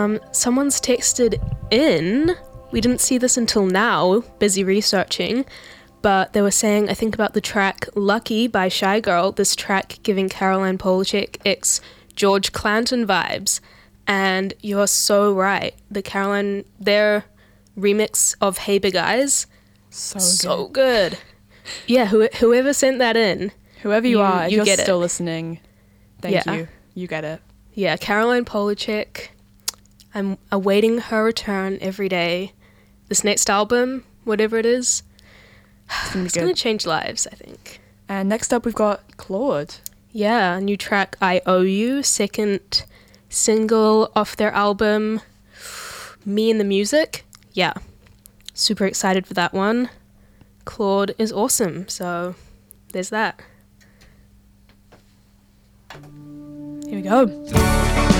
Someone's texted in. We didn't see this until now, busy researching, but they were saying, I think, about the track Lucky by Shy Girl, this track giving Caroline Polachek ex George Clanton vibes. And you're so right. Their remix of Hey Big Eyes, so good. Yeah, whoever sent that in. Whoever you are, if you're get still it. Listening, thank you. You get it. Yeah, Caroline Polachek. I'm awaiting her return every day. This next album, whatever it is, it's going to change lives, I think. And next up, we've got Claude. Yeah, new track, I Owe You, second single off their album, Me and the Music. Yeah, super excited for that one. Claude is awesome, so there's that. Here we go.